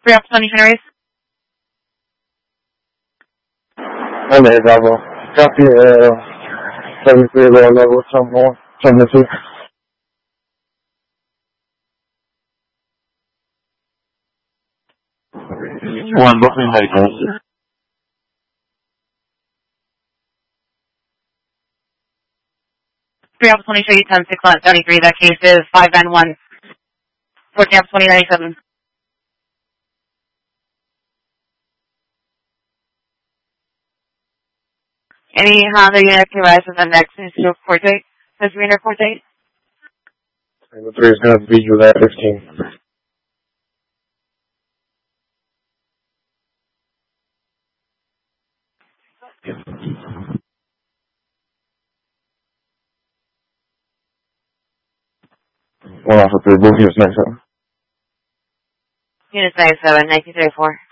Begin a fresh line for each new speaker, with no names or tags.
3 Opportunity Henry's.
Hello, Bravo. Copy, 73 lower level, some more, 72. One, booking medical.
3 Opportunity 10-6 on 73. That case is 591. 14 Opportunity 97. Any Honda unit arises on next into court date? Has been a court date?
The 3 is going to be July 15. One off of 3, booking is 97.
Unit 97, 1934.